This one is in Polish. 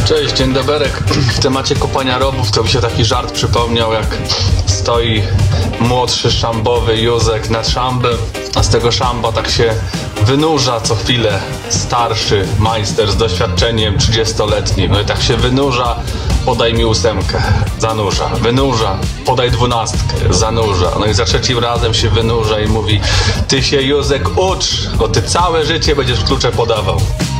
Cześć, dzień doberek. W temacie kopania rowów to mi się taki żart przypomniał, jak stoi młodszy szambowy Józek nad szambem, a z tego szamba tak się wynurza co chwilę starszy majster z doświadczeniem 30-letnim. No i tak się wynurza, podaj mi 8, zanurza, wynurza, podaj 12, zanurza. No i za trzecim razem się wynurza i mówi: ty się, Józek, ucz, bo ty całe życie będziesz klucze podawał.